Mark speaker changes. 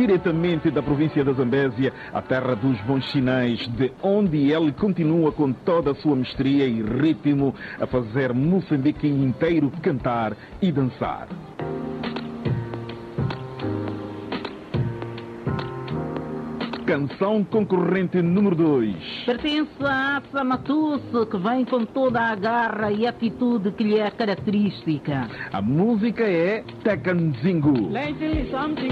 Speaker 1: diretamente da província da Zambésia, a terra dos bons sinais, de onde ele continua com toda a sua mestria e ritmo a fazer Moçambique inteiro cantar e dançar. Canção concorrente número 2.
Speaker 2: Pertence a Assa Matusse, que vem com toda a garra e atitude que lhe é característica.
Speaker 1: A música é Tekanzingu.
Speaker 3: Lately something